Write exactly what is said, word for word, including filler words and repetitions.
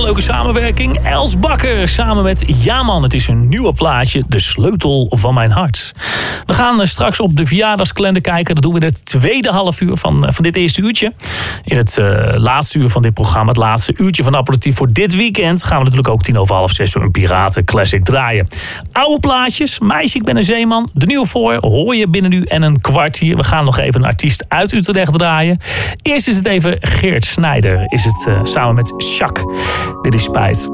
leuke samenwerking. Els Bakker samen met Ja Man. Het is een nieuwe plaatje, De Sleutel van Mijn Hart. We gaan straks op de verjaardagskalender kijken. Dat doen we in het tweede half uur van, van dit eerste uurtje. In het uh, laatste uur van dit programma, het laatste uurtje van Aperitief voor dit weekend, gaan we natuurlijk ook tien over half zes een Piraten Classic draaien. Oude plaatjes, Meisje, ik ben een zeeman. De nieuwe voor, hoor je binnen nu en een kwartier. We gaan nog even een artiest uit Utrecht draaien. Eerst is het even Geert Snijder. Is het uh, samen met Jacques. Dit is Spijt.